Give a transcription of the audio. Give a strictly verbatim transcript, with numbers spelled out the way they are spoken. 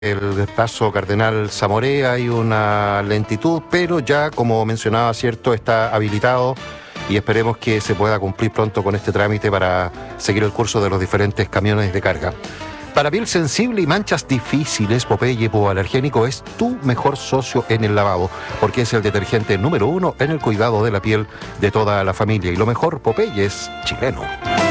El paso Cardenal Zamorea hay una lentitud, pero ya, como mencionaba, cierto, está habilitado y esperemos que se pueda cumplir pronto con este trámite para seguir el curso de los diferentes camiones de carga. Para piel sensible y manchas difíciles, Popeye hipoalergénico es tu mejor socio en el lavado, porque es el detergente número uno en el cuidado de la piel de toda la familia. Y lo mejor, Popeye es chileno.